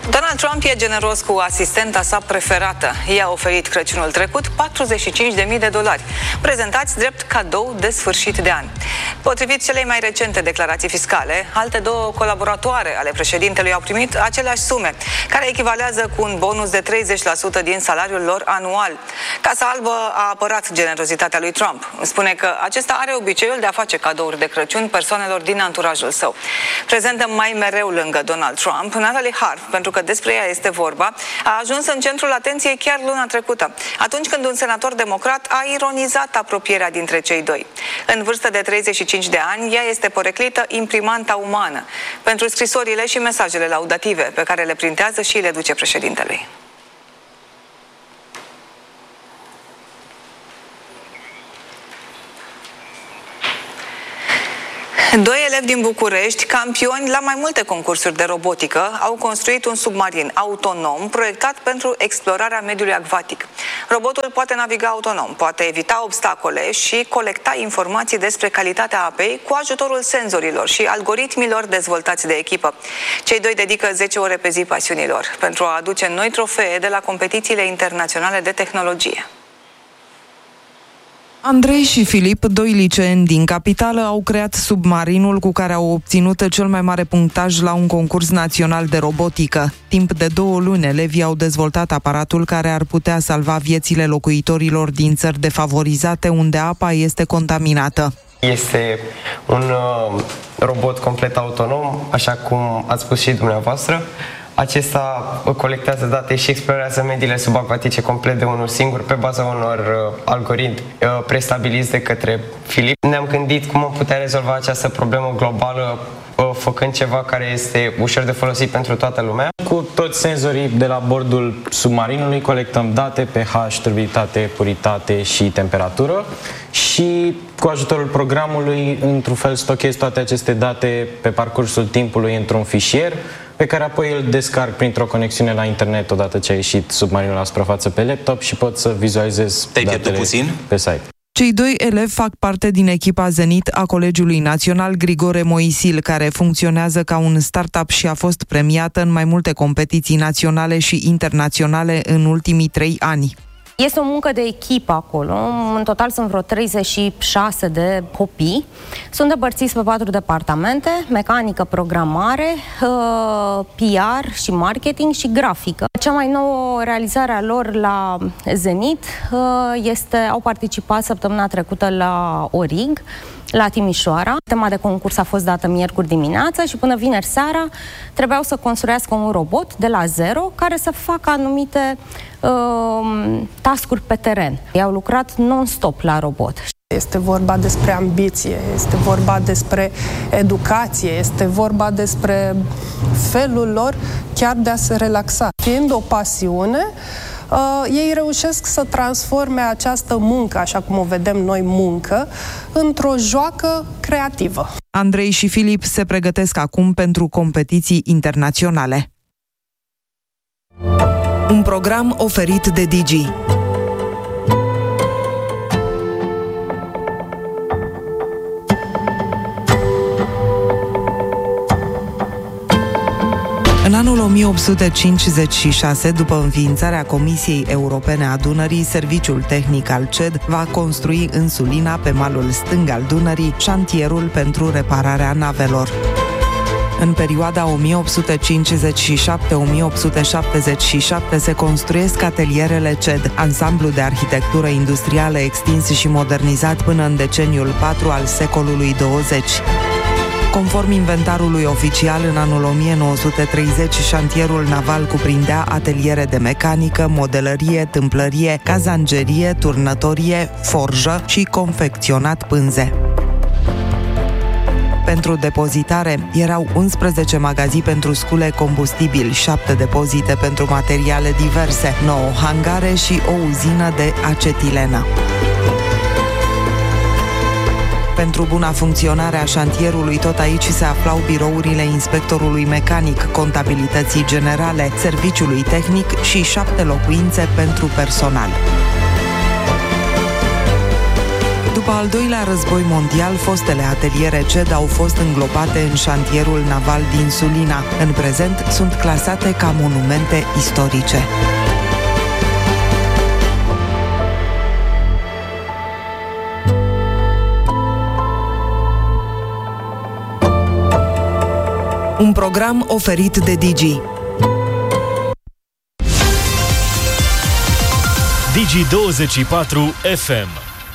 Donald Trump e generos cu asistenta sa preferată. I-a oferit Crăciunul trecut $45.000, prezentați drept cadou de sfârșit de an. Potrivit celei mai recente declarații fiscale, alte două colaboratoare ale președintelui au primit aceleași sume, care echivalează cu un bonus de 30% din salariul lor anual. Casa Albă a apărat generozitatea lui Trump. Spune că acesta are obiceiul de a face cadouri de Crăciun persoanelor din anturajul său. Prezentă mai mereu lângă Donald Trump, Natalie Harf, pentru că despre ea este vorba, a ajuns în centrul atenției chiar luna trecută, atunci când un senator democrat a ironizat apropierea dintre cei doi. În vârstă de 35 de ani, ea este poreclită imprimanta umană pentru scrisorile și mesajele laudative pe care le printează și le duce președintelui. Doi elevi din București, campioni la mai multe concursuri de robotică, au construit un submarin autonom proiectat pentru explorarea mediului acvatic. Robotul poate naviga autonom, poate evita obstacole și colecta informații despre calitatea apei cu ajutorul senzorilor și algoritmilor dezvoltați de echipă. Cei doi dedică 10 ore pe zi pasiunilor pentru a aduce noi trofee de la competițiile internaționale de tehnologie. Andrei și Filip, doi liceeni din capitală, au creat submarinul cu care au obținut cel mai mare punctaj la un concurs național de robotică. Timp de 2 luni, elevii au dezvoltat aparatul care ar putea salva viețile locuitorilor din țări defavorizate unde apa este contaminată. Este un robot complet autonom, așa cum ați spus și dumneavoastră. Acesta colectează date și explorează mediile subacvatice complet de unul singur pe baza unor algoritmi prestabiliți de către Filip. Ne-am gândit cum am putea rezolva această problemă globală făcând ceva care este ușor de folosit pentru toată lumea. Cu toți senzorii de la bordul submarinului colectăm date, pH, turbiditate, puritate și temperatură și cu ajutorul programului, într-un fel, stochez toate aceste date pe parcursul timpului într-un fișier pe care apoi îl descarc printr-o conexiune la internet odată ce a ieșit submarinul la suprafață pe laptop și pot să vizualizez datele pe site. Cei doi elevi fac parte din echipa Zenit a Colegiului Național Grigore Moisil, care funcționează ca un startup și a fost premiată în mai multe competiții naționale și internaționale în ultimii 3 ani. Este o muncă de echipă acolo, în total sunt vreo 36 de copii. Sunt împărțiți pe 4 departamente, mecanică, programare, PR și marketing și grafică. Cea mai nouă realizare a lor la Zenit au participat săptămâna trecută la ORIG, la Timișoara. Tema de concurs a fost dată miercuri dimineața și până vineri seara trebuiau să construiască un robot de la zero care să facă anumite task-uri pe teren. Ei au lucrat non-stop la robot. Este vorba despre ambiție, este vorba despre educație, este vorba despre felul lor chiar de a se relaxa. Fiind o pasiune, ei reușesc să transforme această muncă, așa cum o vedem noi muncă, într-o joacă creativă. Andrei și Filip se pregătesc acum pentru competiții internaționale. Un program oferit de Digi. În anul 1856, după înființarea Comisiei Europene a Dunării, Serviciul Tehnic al CED va construi în Sulina, pe malul stâng al Dunării, șantierul pentru repararea navelor. În perioada 1857-1877 se construiesc atelierele CED, ansamblu de arhitectură industrială extins și modernizat până în deceniul 4 al secolului 20. Conform inventarului oficial, în anul 1930, șantierul naval cuprindea ateliere de mecanică, modelărie, tâmplărie, cazangerie, turnătorie, forjă și confecționat pânze. Pentru depozitare erau 11 magazii pentru scule combustibil, 7 depozite pentru materiale diverse, 9 hangare și o uzină de acetilenă. Pentru buna funcționare a șantierului, tot aici se aflau birourile inspectorului mecanic, contabilității generale, serviciului tehnic și 7 locuințe pentru personal. După al doilea război mondial, fostele ateliere CED au fost înglobate în șantierul naval din Sulina. În prezent sunt clasate ca monumente istorice. Un program oferit de Digi. Digi24 FM.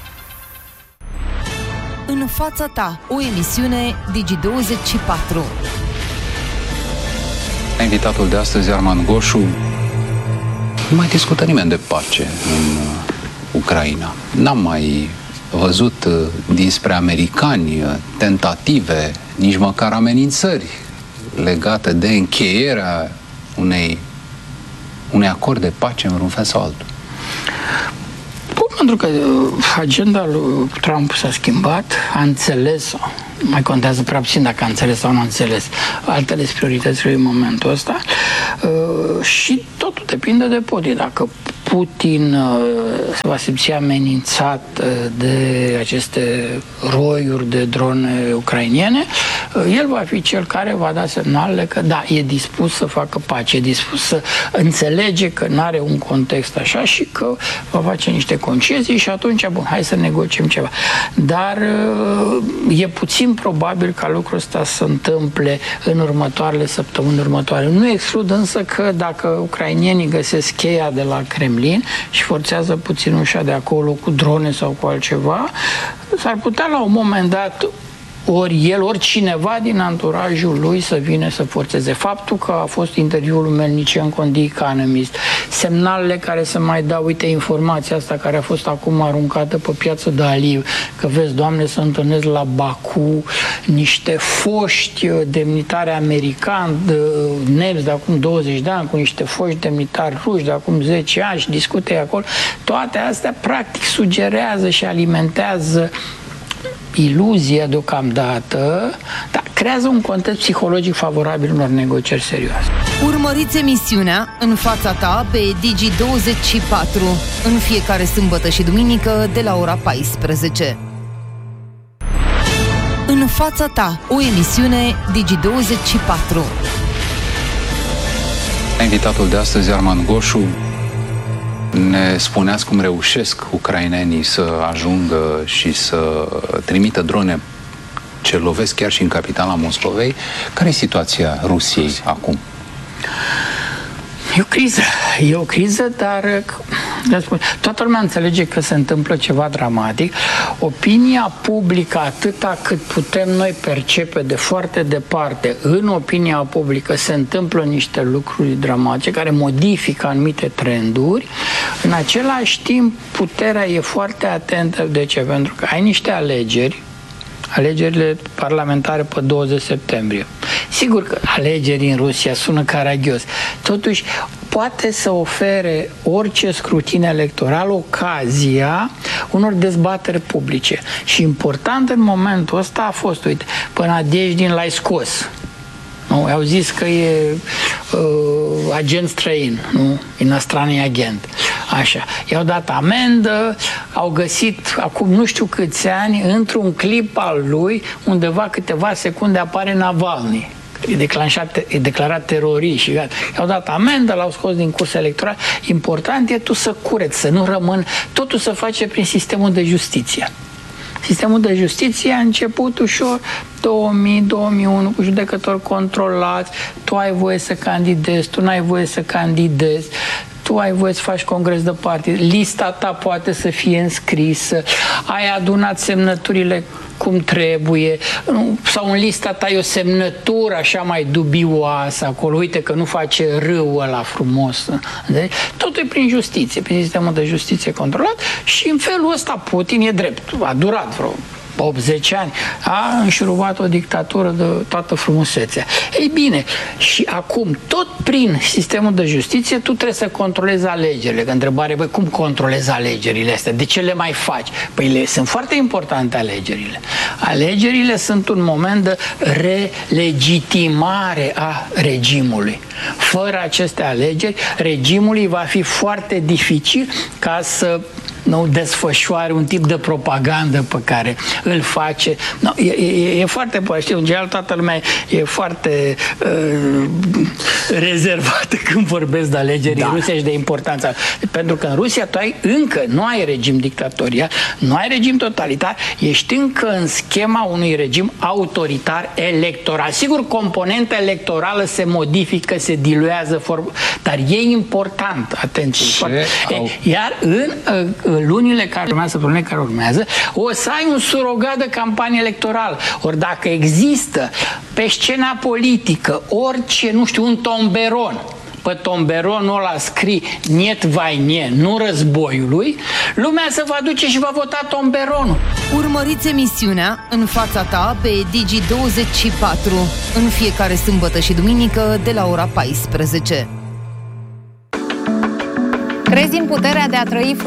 În fața ta, o emisiune Digi24. Invitatul de astăzi, Arman Goșu. Nu mai discută nimeni de pace în Ucraina. N-am mai văzut dinspre americani tentative, nici măcar amenințări legate de încheierea unei acord de pace în un fel sau altul. Pentru că agenda lui Trump s-a schimbat, a înțeles-o. Mai contează prea puțin dacă a înțeles sau nu a înțeles. Altele sunt prioritățile în momentul ăsta. Și totul depinde de Putin. Dacă Putin se va simți amenințat de aceste roiuri de drone ucrainene, el va fi cel care va da semnalele că da, e dispus să facă pace, e dispus să înțelege că nu are un context așa și că va face niște concesii și atunci, bun, hai să negociem ceva. Dar e puțin probabil ca lucrul ăsta să întâmple în următoarele săptămâni următoare. Nu exclud însă că dacă ucrainienii găsesc cheia de la Kremlin și forțează puțin ușa de acolo cu drone sau cu altceva, s-ar putea la un moment dat ori el, ori cineva din anturajul lui să vină să forțeze. Faptul că a fost interviul lui Melnicenko în The Economist, semnalele care se mai dau, uite, informația asta care a fost acum aruncată pe piață de Aliv, că vezi, Doamne, să întâlnesc la Baku niște foști demnitari americani, nemți de acum 20 de ani, cu niște foști demnitari ruși de acum 10 ani și discute acolo. Toate astea, practic, sugerează și alimentează iluzia deocamdată, dar creează un context psihologic favorabil unor negocieri serioase. Urmăriți emisiunea În fața ta pe Digi24 în fiecare sâmbătă și duminică de la ora 14. În fața ta, o emisiune Digi24. Invitatul de astăzi, Arman Goșu, ne spuneați cum reușesc ucrainenii să ajungă și să trimită drone ce lovesc chiar și în capitala Moscovei. Care e situația Rusiei acum? E o criză, dar toată lumea înțelege că se întâmplă ceva dramatic. Opinia publică, atâta cât putem noi percepe de foarte departe, în opinia publică se întâmplă niște lucruri dramatice care modifică anumite trenduri. În același timp, puterea e foarte atentă. De ce? Pentru că ai niște alegerile parlamentare pe 20 septembrie. Sigur că alegerii în Rusia sună caragios. Totuși, poate să ofere orice scrutin electoral ocazia unor dezbateri publice. Și important în momentul ăsta a fost, uite, până Nadejdin l-ai scos. Nu? Au zis că e agent străin, nu? Inostranii agent. Așa. I-au dat amendă, au găsit acum nu știu câți ani, într-un clip al lui, undeva câteva secunde apare Navalny. E declarat terorist și gata. I-au dat amendă, l-au scos din curs electoral. Important e tu să cureți, să nu rămân, totul să face prin sistemul de justiție. Sistemul de justiție a început ușor 2000-2001 cu judecători controlați, tu ai voie să candidezi, tu n-ai voie să candidezi, tu ai voie să faci congres de partid, lista ta poate să fie înscrisă, ai adunat semnăturile cum trebuie, sau în lista ta e o semnătură așa mai dubioasă acolo, uite că nu face râul ăla frumos. Deci, totul e prin justiție, prin sistemul de justiție controlat și în felul ăsta Putin e drept, a durat vreo 80 ani, a înșurubat o dictatură de toată frumusețea. Ei bine, și acum, tot prin sistemul de justiție, tu trebuie să controlezi alegerile. Că întrebare, băi, cum controlezi alegerile astea? De ce le mai faci? Păi sunt foarte importante alegerile. Alegerile sunt un moment de relegitimare a regimului. Fără aceste alegeri, regimului va fi foarte dificil ca să nu desfășoare un tip de propagandă pe care îl face. No, e foarte, știu, în general toată lumea e foarte rezervată când vorbesc de alegeri în Rusia și de importanța. Pentru că în Rusia tu încă nu ai regim dictatorial, nu ai regim totalitar, ești încă în schema unui regim autoritar electoral. Sigur, componenta electorală se modifică, se diluează, dar e important, atenție. Iar în lunile care urmează, o să ai un surogat de campanie electorală. Ori dacă există pe scena politică orice, nu știu, un tomberon, pe tomberonul ăla scrie niet vai nie, nu războiului, lumea se va duce și va vota tomberonul. Urmăriți emisiunea În fața ta pe Digi24 în fiecare sâmbătă și duminică de la ora 14. Crezi în puterea de a trăi